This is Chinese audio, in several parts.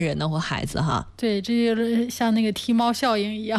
人呢或孩子哈。 对，这就像那个踢猫效应一样。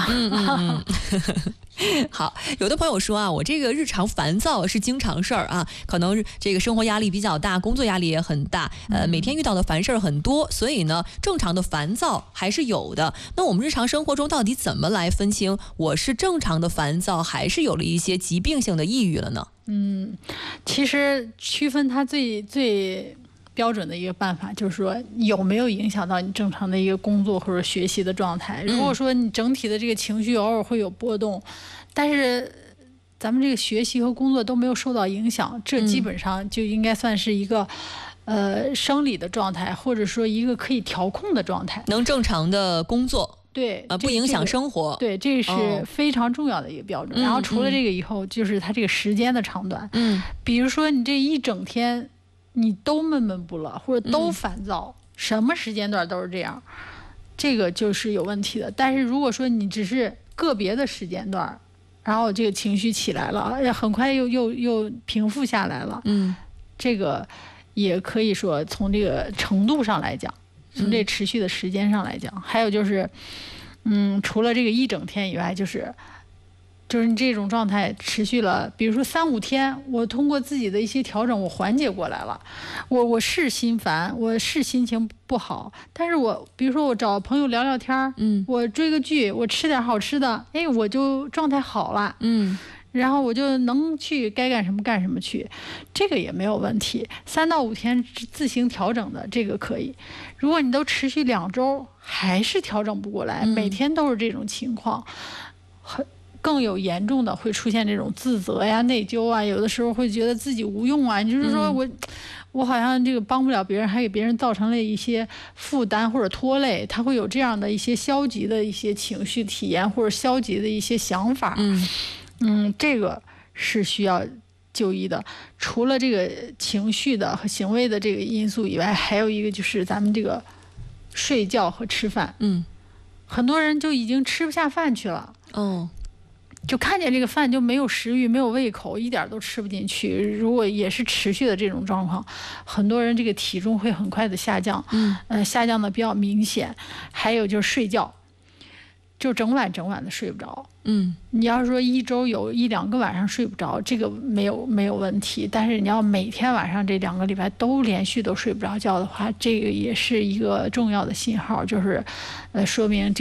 好，有的朋友说啊，我这个日常烦躁是经常事儿啊，可能这个生活压力比较大，工作压力也很大，每天遇到的烦事儿很多，所以呢，正常的烦躁还是有的。那我们日常生活中到底怎么来分清我是正常的烦躁，还是有了一些疾病性的抑郁了呢？ 其实区分它最标准的一个办法就是说有没有影响到你正常的一个工作或者学习的状态。如果说你整体的这个情绪偶尔会有波动，但是咱们这个学习和工作都没有受到影响，这基本上就应该算是一个生理的状态，或者说一个可以调控的状态， 能正常的工作。 对， 不影响生活。 对，这是非常重要的一个标准。然后除了这个以后，就是它这个时间的长短。比如说你这一整天你都闷闷不乐，或者都烦躁，什么时间段都是这样，这个就是有问题的。但是如果说你只是个别的时间段，然后这个情绪起来了，很快又平复下来了，这个也可以说从这个程度上来讲，从这持续的时间上来讲，还有就是，除了这个一整天以外，就是你这种状态持续了，比如说3-5天，我通过自己的一些调整，我缓解过来了。我是心烦，我是心情不好，但是比如说我找朋友聊聊天，我追个剧，我吃点好吃的，我就状态好了，然后我就能去该干什么干什么去，这个也没有问题。3到5天自行调整的这个可以。如果你都持续2周还是调整不过来，每天都是这种情况，更有严重的会出现这种自责呀、内疚啊，有的时候会觉得自己无用啊，就是说我好像这个帮不了别人，还给别人造成了一些负担或者拖累，他会有这样的一些消极的一些情绪体验或者消极的一些想法。这个是需要就医的。除了这个情绪的和行为的这个因素以外，还有一个就是咱们这个睡觉和吃饭。很多人就已经吃不下饭去了。就看见这个饭就没有食欲，没有胃口，一点都吃不进去。如果也是持续的这种状况，很多人这个体重会很快的下降，下降的比较明显。还有就是睡觉，就整晚的睡不着。你要是说1周有1-2个晚上睡不着，这个没有问题。但是你要每天晚上这2个礼拜都连续都睡不着觉的话，这个也是一个重要的信号，就是说明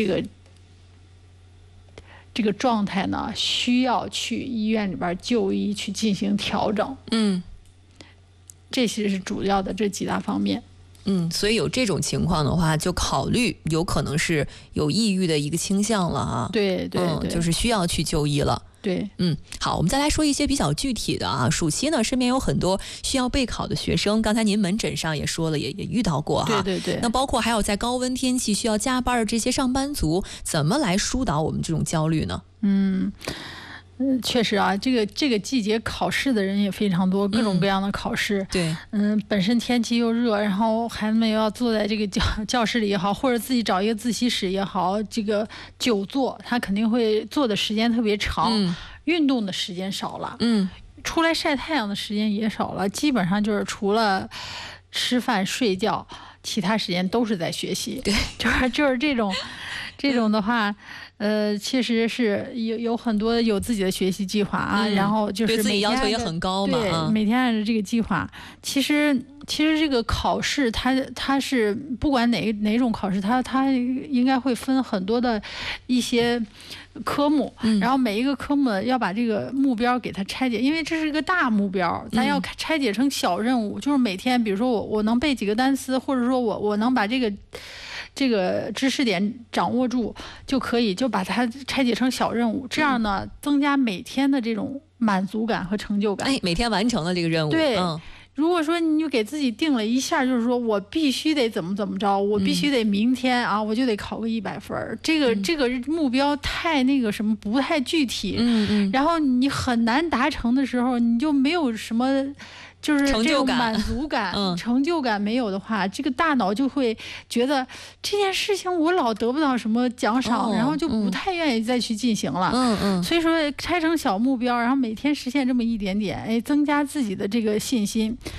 这个状态呢，需要去医院里边就医去进行调整。这些是主要的这几大方面。 所以有这种情况的话，就考虑有可能是有抑郁的一个倾向了啊。 对， 就是需要去就医了。 对， 好，我们再来说一些比较具体的啊。暑期呢，身边有很多需要备考的学生，刚才您门诊上也说了，也遇到过哈。 对。 那包括还有在高温天气需要加班的这些上班族，怎么来疏导我们这种焦虑呢？ 确实啊，这个季节考试的人也非常多，各种各样的考试。 对， 本身天气又热，然后孩子们又要坐在这个教室里也好，或者自己找一个自习室也好，这个久坐，他肯定会坐的时间特别长，运动的时间少了，出来晒太阳的时间也少了，基本上就是除了吃饭睡觉，其他时间都是在学习。 对， 就是这种的话。确实是有很多有自己的学习计划啊，然后就是对自己要求也很高嘛， 对，每天按照这个计划。其实这个考试它是不管哪种考试，它应该会分很多的一些科目，然后每一个科目要把这个目标给它拆解，因为这是一个大目标，咱要拆解成小任务，就是每天比如说我能背几个单词，或者说我能把这个知识点掌握住就可以，就把它拆解成小任务，这样呢增加每天的这种满足感和成就感。 每天完成了这个任务。 对，如果说你就给自己定了一下，就是说我必须得怎么着，我必须得明天啊，我就得考个100分。这个目标太那个什么，不太具体。然后你很难达成的时候，你就没有什么。就是这种满足感、成就感没有的话，这个大脑就会觉得这件事情我老得不到什么奖赏，然后就不太愿意再去进行了。所以说拆成小目标，然后每天实现这么一点点，增加自己的这个信心。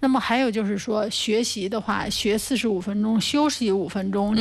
那么还有就是说，学习的话，学45分钟，休息5分钟。